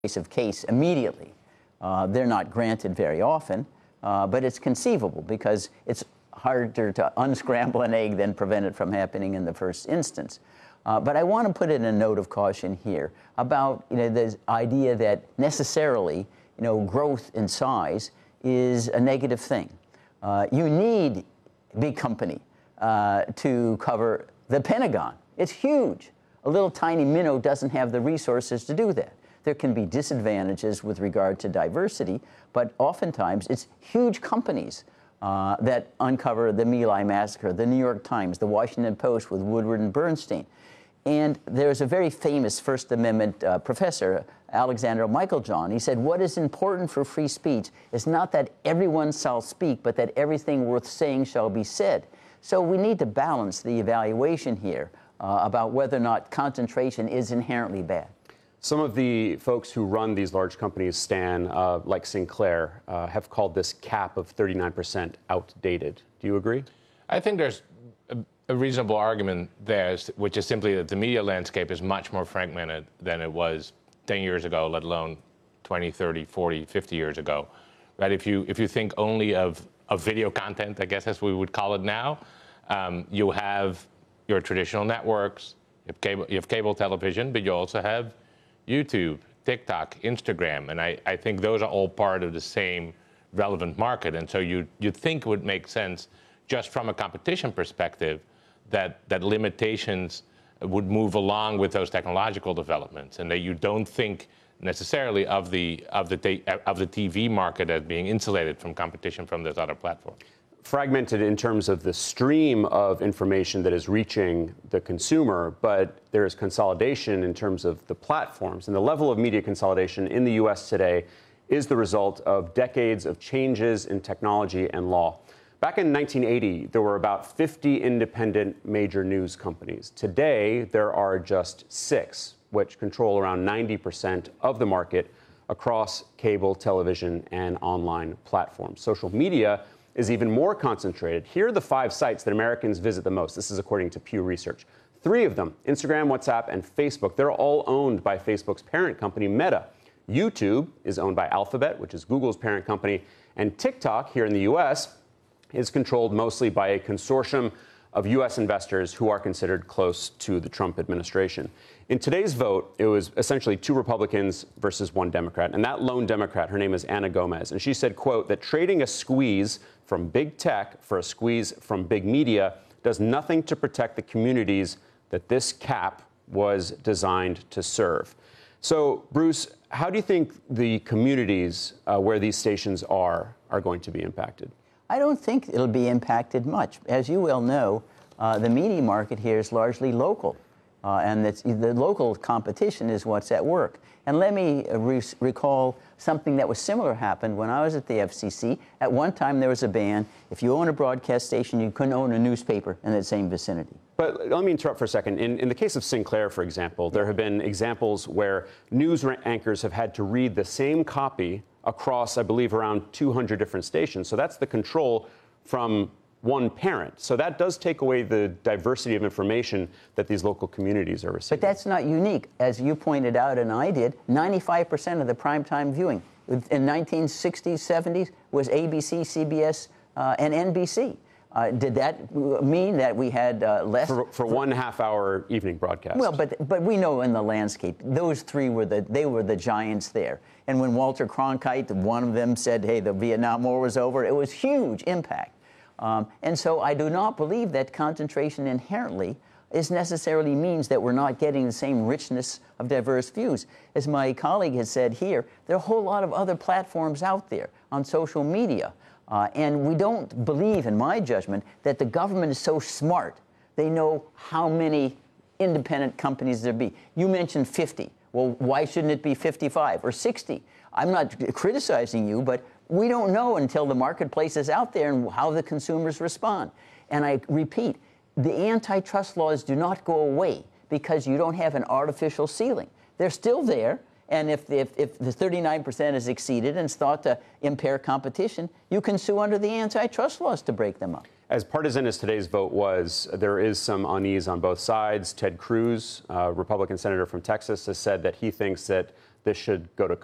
case immediately. They're not granted very often, but it's conceivable because it's harder to unscramble an egg than prevent it from happening in the first instance. But I want to put in a note of caution here about the idea that necessarily growth in size is a negative thing. You need big company to cover the Pentagon. It's huge. A little tiny minnow doesn't have the resources to do that. There can be disadvantages with regard to diversity, but oftentimes it's huge companies that uncover the My Lai massacre, the New York Times, the Washington Post with Woodward and Bernstein. And there's a very famous First Amendment professor, Alexander Meiklejohn. He said, what is important for free speech is not that everyone shall speak, but that everything worth saying shall be said. So we need to balance the evaluation here about whether or not concentration is inherently bad. Some of the folks who run these large companies, Stan, like Sinclair, have called this cap of 39% outdated. Do you agree? I think there's a reasonable argument there, which is simply that the media landscape is much more fragmented than it was 10 years ago, let alone 20, 30, 40, 50 years ago. Right? If you think only of video content, I guess as we would call it now, you have your traditional networks, you have cable television, but you also have YouTube, TikTok, Instagram, and I think those are all part of the same relevant market. And so you'd think it would make sense, just from a competition perspective, that limitations would move along with those technological developments, and that you don't think necessarily of the TV market as being insulated from competition from those other platforms. Fragmented in terms of the stream of information that is reaching the consumer, but there is consolidation in terms of the platforms. And the level of media consolidation in the U.S. today is the result of decades of changes in technology and law. Back in 1980, there were about 50 independent major news companies. Today, there are just 6, which control around 90% of the market across cable, television, and online platforms. Social media is even more concentrated. Here are the 5 sites that Americans visit the most. This is according to Pew Research. 3 of them, Instagram, WhatsApp, and Facebook, they're all owned by Facebook's parent company, Meta. YouTube is owned by Alphabet, which is Google's parent company. And TikTok, here in the U.S., is controlled mostly by a consortium of U.S. investors who are considered close to the Trump administration. In today's vote, it was essentially 2 Republicans versus 1 Democrat. And that lone Democrat, her name is Ana Gomez. And she said, quote, that trading a squeeze from big tech for a squeeze from big media does nothing to protect the communities that this cap was designed to serve. So, Bruce, how do you think the communities where these stations are going to be impacted? I don't think it'll be impacted much. As you well know, the media market here is largely local, and the local competition is what's at work. And let me recall something that was similar happened when I was at the FCC. At one time, there was a ban. If you own a broadcast station, you couldn't own a newspaper in the same vicinity. But let me interrupt for a second. In the case of Sinclair, for example, there have been examples where news anchors have had to read the same copy across, I believe, around 200 different stations. So that's the control from one parent. So that does take away the diversity of information that these local communities are receiving. But that's not unique. As you pointed out, and I did, 95% of the primetime viewing in 1960s, 70s was ABC, CBS, and NBC. Did that mean that we had less? For 1 half-hour evening broadcast. Well, but we know in the landscape, those 3 were the giants there. And when Walter Cronkite, one of them, said, hey, the Vietnam War was over, it was huge impact. And so I do not believe that concentration inherently necessarily means that we're not getting the same richness of diverse views. As my colleague has said here, there are a whole lot of other platforms out there on social media. And we don't believe, in my judgment, that the government is so smart. They know how many independent companies there be. You mentioned 50. Well, why shouldn't it be 55 or 60? I'm not criticizing you, but we don't know until the marketplace is out there and how the consumers respond. And I repeat, the antitrust laws do not go away because you don't have an artificial ceiling. They're still there. And if the 39% is exceeded and it's thought to impair competition, you can sue under the antitrust laws to break them up. As partisan as today's vote was, there is some unease on both sides. Ted Cruz, Republican senator from Texas, has said that he thinks that this should go to